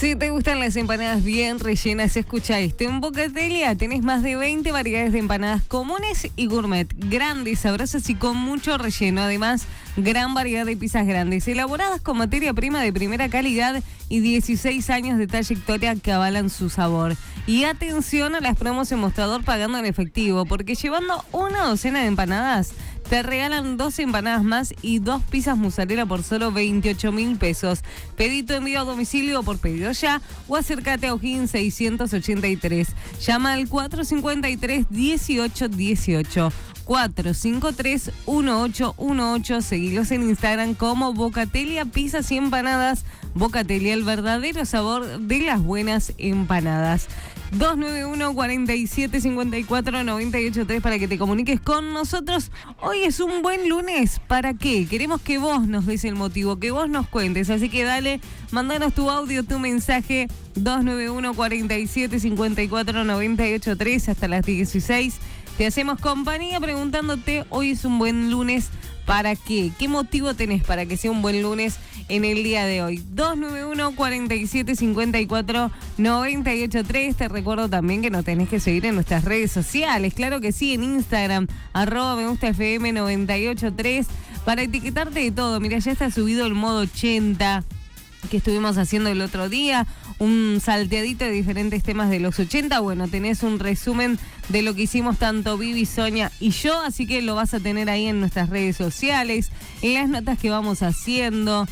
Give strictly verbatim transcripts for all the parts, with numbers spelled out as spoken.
Si te gustan las empanadas bien rellenas, escucha esto. En Bocatelia tenés más de veinte variedades de empanadas comunes y gourmet, grandes, sabrosas y con mucho relleno. Además, gran variedad de pizzas grandes, elaboradas con materia prima de primera calidad y dieciséis años de trayectoria que avalan su sabor. Y atención a las promos en mostrador pagando en efectivo, porque llevando una docena de empanadas, te regalan dos empanadas más y dos pizzas mozzarella por solo veintiocho mil pesos. Pedí tu envío a domicilio por pedido ya o acércate a O'Higgins seiscientos ochenta y tres. Llama al cuatro cinco tres, dieciocho dieciocho. cuatro cinco tres, uno ocho uno ocho. Seguilos en Instagram como Bocatelia Pizzas y Empanadas. Bocatelia, el verdadero sabor de las buenas empanadas. dos nueve uno, cuatro siete cinco cuatro, nueve ocho tres para que te comuniques con nosotros. Hoy es un buen lunes. ¿Para qué? Queremos que vos nos des el motivo, que vos nos cuentes. Así que dale, mandanos tu audio, tu mensaje. dos nueve uno, cuatro siete cinco cuatro, nueve ocho tres hasta las dieciséis. Te hacemos compañía preguntándote, hoy es un buen lunes. ¿Para qué? ¿Qué motivo tenés para que sea un buen lunes en el día de hoy? dos nueve uno, cuatro siete cinco cuatro, nueve ocho tres. Te recuerdo también que nos tenés que seguir en nuestras redes sociales. Claro que sí, en Instagram, arroba me gusta F M noventa y ocho tres, para etiquetarte de todo. Mira, ya está subido el modo ochenta que estuvimos haciendo el otro día, un salteadito de diferentes temas de los ochenta. Bueno, tenés un resumen de lo que hicimos tanto Vivi, Sonia y yo, así que lo vas a tener ahí en nuestras redes sociales, en las notas que vamos haciendo,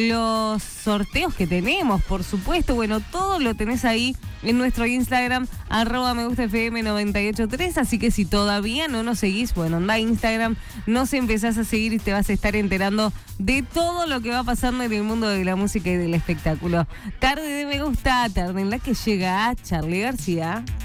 los sorteos que tenemos, por supuesto. Bueno, todo lo tenés ahí en nuestro Instagram, arroba me gusta F M noventa y ocho tres. Así que si todavía no nos seguís, bueno, anda a Instagram, nos empezás a seguir y te vas a estar enterando de todo lo que va pasando en el mundo de la música y del espectáculo. Tarde de me gusta, tarde en la que llega Charly García.